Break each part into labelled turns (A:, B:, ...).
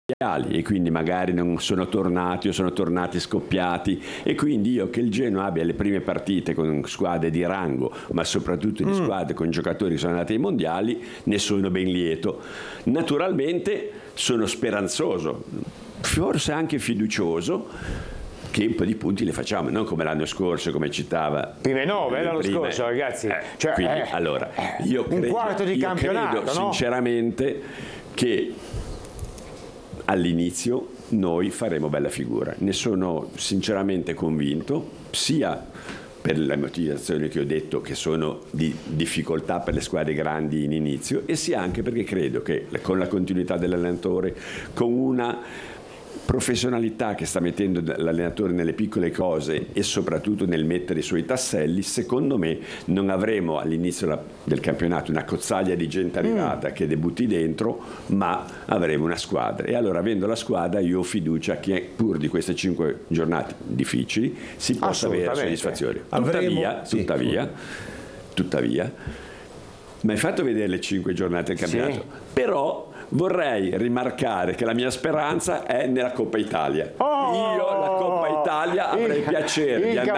A: e quindi magari non sono tornati o sono tornati scoppiati, e quindi io che il Genoa abbia le prime partite con squadre di rango, ma soprattutto di squadre con giocatori che sono andati ai mondiali, ne sono ben lieto. Naturalmente sono speranzoso, forse anche fiducioso, che un po' di punti li facciamo, non come l'anno scorso, come citava.
B: Prime 9 l'anno scorso, ragazzi.
A: Cioè, quindi, allora, io credo,
B: un quarto di campionato,
A: credo
B: no?
A: sinceramente che all'inizio noi faremo bella figura. Ne sono sinceramente convinto, sia per le motivazioni che ho detto, che sono di difficoltà per le squadre grandi in inizio, e sia anche perché credo che con la continuità dell'allenatore, con una professionalità che sta mettendo l'allenatore nelle piccole cose e soprattutto nel mettere i suoi tasselli, secondo me non avremo all'inizio del campionato una cozzaglia di gente arrivata che debutti dentro, ma avremo una squadra. E allora, avendo la squadra, io ho fiducia che pur di queste 5 giornate difficili si possa avere soddisfazione. Tuttavia, mi hai fatto vedere le 5 giornate del campionato,
B: sì.
A: Però vorrei rimarcare che la mia speranza è nella Coppa Italia. Io la Coppa Italia avrei piacere di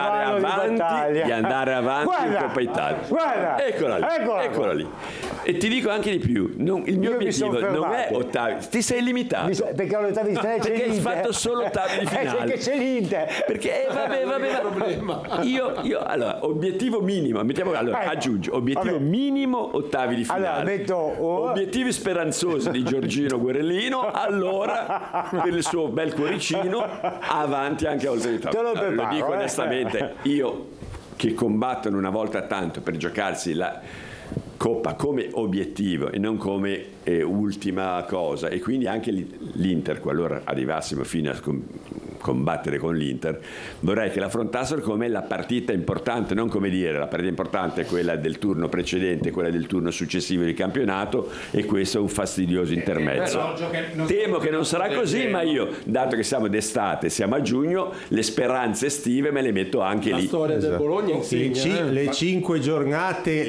A: andare avanti in Coppa Italia.
B: Guarda,
A: eccola lì. E ti dico anche di più, il mio obiettivo non è ottavi, ti sei limitato.
B: Perché all'ottavi di finale c'è l'Inter.
A: Perché hai fatto solo ottavi di finale.
B: Perché c'è l'Inter.
A: Perché vabbè. Io allora, obiettivo minimo, aggiungo, obiettivo minimo ottavi di finale.
B: Allora,
A: obiettivi speranzosi di Giorgino Guerellino, allora per il suo bel cuoricino avanti anche oltre l'Italia. Lo dico onestamente, io che combattono una volta tanto per giocarsi la Coppa come obiettivo e non come ultima cosa, e quindi anche l'Inter, qualora arrivassimo fino a combattere con l'Inter, vorrei che l'affrontassero come la partita importante, non come dire la partita importante è quella del turno precedente, quella del turno successivo di campionato, e questo è un fastidioso intermezzo. Temo che non sarà così, ma io, dato che siamo d'estate, siamo a giugno, le speranze estive me le metto anche lì.
C: La storia del Bologna insegna,
D: le 5 giornate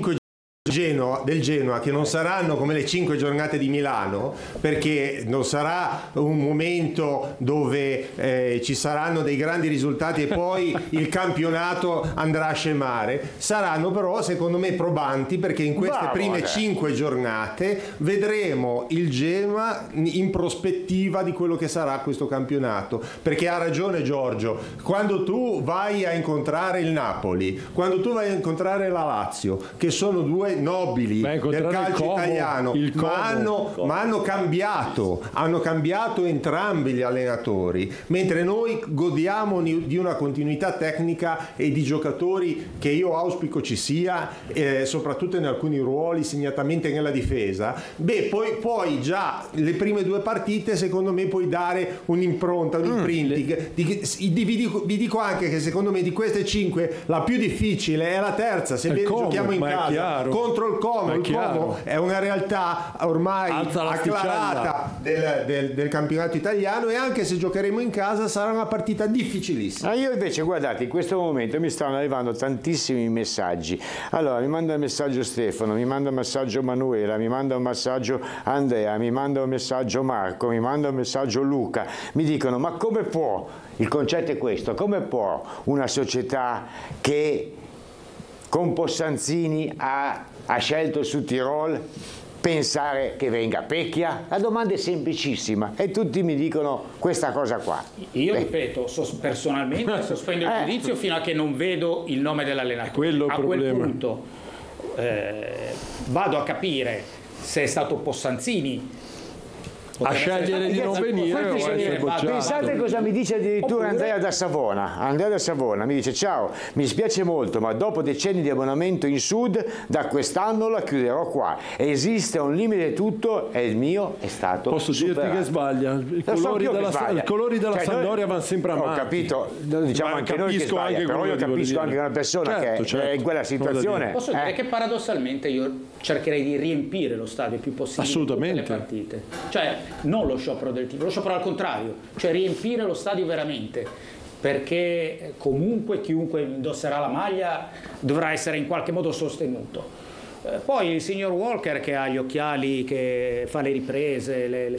D: del Genoa, che non saranno come le 5 giornate di Milano, perché non sarà un momento dove ci saranno dei grandi risultati e poi il campionato andrà a scemare. Saranno però, secondo me, probanti, perché in queste prime 5 giornate vedremo il Genoa in prospettiva di quello che sarà questo campionato. Perché ha ragione Giorgio, quando tu vai a incontrare il Napoli, quando tu vai a incontrare la Lazio, che sono due nobili del calcio italiano, ma hanno cambiato entrambi gli allenatori, mentre noi godiamo di una continuità tecnica e di giocatori che io auspico ci sia, soprattutto in alcuni ruoli, segnatamente nella difesa. Poi già le prime 2 partite secondo me puoi dare un'impronta, un imprinting. Vi dico anche che secondo me di queste 5 la più difficile è la terza, sebbene giochiamo in casa contro il Como. Il Como è una realtà ormai acclarata del campionato italiano, e anche se giocheremo in casa sarà una partita difficilissima.
B: Io invece, guardate, in questo momento mi stanno arrivando tantissimi messaggi. Allora, mi manda un messaggio Stefano, mi manda un messaggio Manuela, mi manda un messaggio Andrea, mi manda un messaggio Marco, mi manda un messaggio Luca. Mi dicono: ma come può, il concetto è questo, come può una società che con Possanzini ha scelto su Tirol pensare che venga Pecchia? La domanda è semplicissima e tutti mi dicono questa cosa qua.
E: Io ripeto, personalmente sospendo il giudizio fino a che non vedo il nome dell'allenatore.
C: Quello è il problema.
E: Quel punto vado a capire se è stato Possanzini
C: a scegliere di non venire o essere bocciato.
B: Pensate cosa mi dice addirittura Andrea da Savona. Andrea da Savona mi dice: ciao, mi dispiace molto, ma dopo decenni di abbonamento in Sud, da quest'anno la chiuderò qua. Esiste un limite tutto e il mio è stato
C: Posso
B: superato.
C: dirti che sbaglia. I colori della Sampdoria vanno sempre avanti.
B: Ho capito, diciamo anche noi che sbaglia, però io capisco anche una persona che è in quella situazione.
E: Posso dire che paradossalmente io cercherei di riempire lo stadio il più possibile.
C: Assolutamente.
E: Tutte le partite. Cioè, non lo sciopero del tifo, lo sciopero al contrario, cioè riempire lo stadio veramente, perché comunque chiunque indosserà la maglia dovrà essere in qualche modo sostenuto. Poi il signor Walker, che ha gli occhiali, che fa le riprese, le